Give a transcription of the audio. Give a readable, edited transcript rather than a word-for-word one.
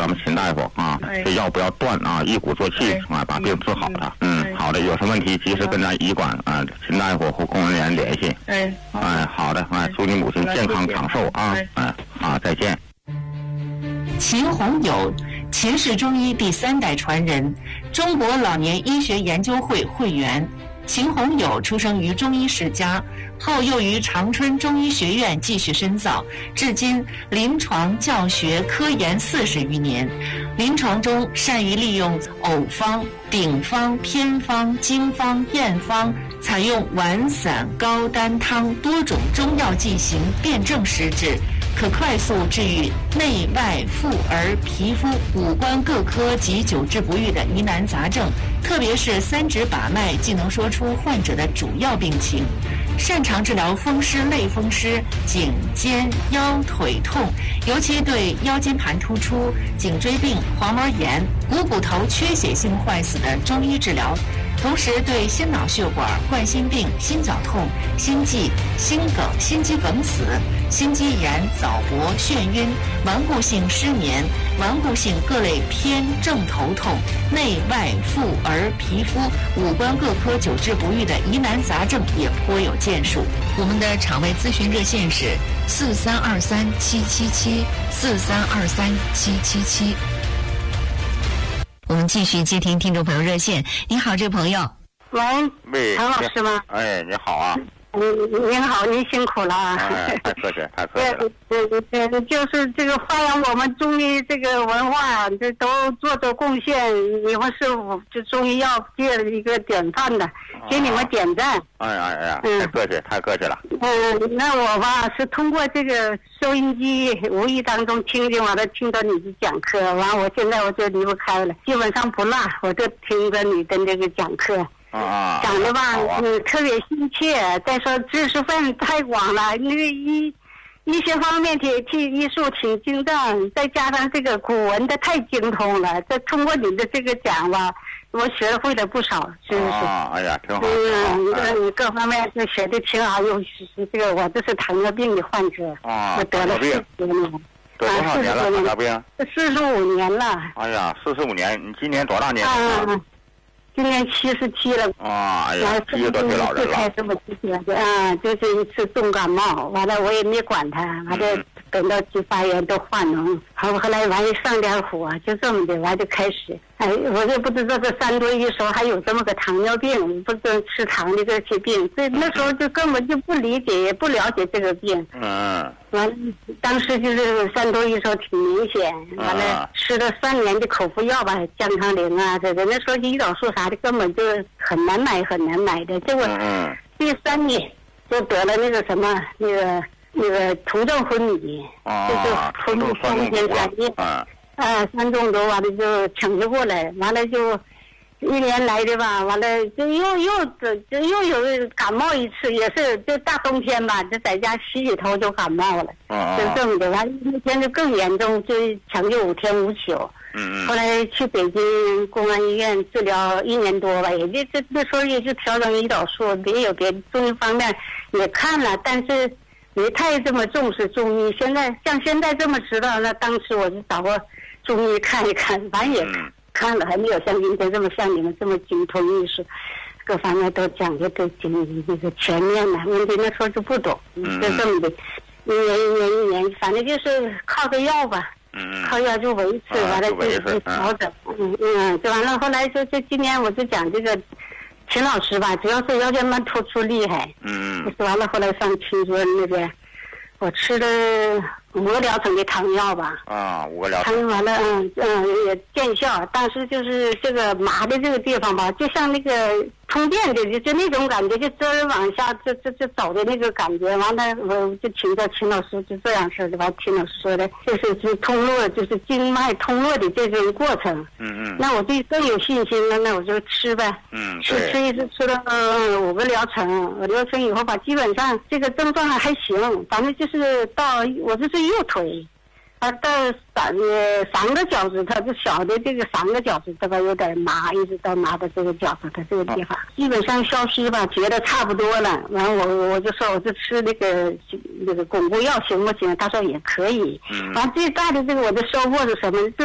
咱们秦大夫啊，这药不要断啊，一鼓作气啊，把病治好的。好的，有什么问题及时跟咱医馆啊秦大夫或工作人员联系。好的，祝你母亲健康长寿啊。好，再见。 秦宏友，秦氏中医第3代传人，中国老年医学研究会会员。秦宏友出生于中医世家，后又于长春中医学院继续深造，至今临床教学科研40余年。临床中善于利用偶方、丙方、偏方、经方、验方，采用丸散膏丹汤多种中药剂型辨证施治，可快速治愈内外妇儿皮肤五官各科及久治不愈的疑难杂症，特别是3指把脉既能说出患者的主要病情。擅长治疗风湿、类风湿、颈肩腰腿痛，尤其对腰间盘突出、颈椎病、黄毛炎、股头缺血性坏死的中医治疗，同时对心脑血管、冠心病、心绞痛、心悸、心梗、心肌梗死、心肌炎、早搏、眩晕、顽固性失眠、顽固性各类偏正头痛、内外妇儿皮肤五官各科久治不愈的疑难杂症也颇有建树。我们的场外咨询热线是43237774323777。我们继续接听听众朋友热线。你好，这位朋友。 喂，唐老师吗？ 你好啊。 您好，您辛苦了啊！ 太客气，太客气了。 就是这个发扬我们中医这个文化，这都做贡献。你们是这中医药界的一个典范的，给你们点赞。 太客气，太客气了。 那我吧是通过这个收音机无意当中听见完了，听到你的讲课，完我现在我就离不开了，基本上不落，我就听着你的那个讲课。讲的吧，特别亲切。再说知识分太广了，那个医学方面医术挺精湛，再加上这个古文的太精通了。这通过你的这个讲吧，我学会了不少，是不是？ 挺好。 各方面是学的挺好。又是这个，我这是糖尿病的患者，我得了40年。 得多少年了？糖尿病 ？45年了。 45年，你今年多大年龄？ 今年77了。 70多岁老人了。 开始我就是一次重感冒，完了我也没管他，完了等到去发炎都化脓，后来完了上点火，就这么的，完就开始。我也不知道这3多一时候还有这么个糖尿病，不知道吃糖的这些病，所以那时候就根本就不理解，也不了解这个病。完了，当时就是3多一时候挺明显，完了吃了3年的口服药吧，降糖灵啊，这个那时候胰岛素啥的根本就很难买的，结果第3年就得了那个什么那个酮症昏迷，就是昏迷3天3夜。3中毒，完了就抢救过来，完了就1年来的吧，完了就又有感冒一次，也是就大冬天吧，就在家洗头就感冒了，就这么的，完了那天就更严重，就抢救5天5宿。后来去北京公安医院治疗1年多吧，也就那时候也是调整胰岛素，也有别的中医方面也看了，但是没太这么重视中医。现在这么知道，那当时我就找过中医看一看，反正也看了，还没有像今天像你们这么精通医术，各方面都讲究都那个全面的。问题那时候就不懂，就这么的，一年，反正就是靠个药吧，靠药就维持，完了就调整，就完了。后来就今年我就讲这个秦老师吧，主要是腰间盘突出厉害，就是完了。后来上秦主任那边，我吃了5个疗程的汤药吧，5个疗程，汤完了，也见效，但是就是这个麻的这个地方吧，就像那个通电的，就那种感觉，就这往下这走的那个感觉。完了，我就请教秦老师，就这样式的。完，秦老师说的，就是通络，就是经脉通络的这种过程。那我对更有信心了，那我就吃呗。吃一次吃了5个疗程，疗程以后吧，基本上这个症状还行，反正就是到我这是右腿。到3个脚趾头，就小的这个3个脚趾头吧，有点麻，一直到麻的这个脚趾头这个地方，基本上消失吧，觉得差不多了。完我就说，我就吃那个巩固药行不行？他说也可以。完最大的这个我的收获是什么？